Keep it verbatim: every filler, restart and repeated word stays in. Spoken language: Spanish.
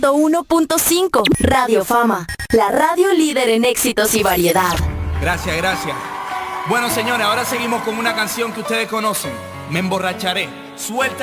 uno punto cinco, Radio Fama, la radio líder en éxitos y variedad. Gracias, gracias. Bueno, señores, ahora seguimos con una canción que ustedes conocen. Me emborracharé. Suelta.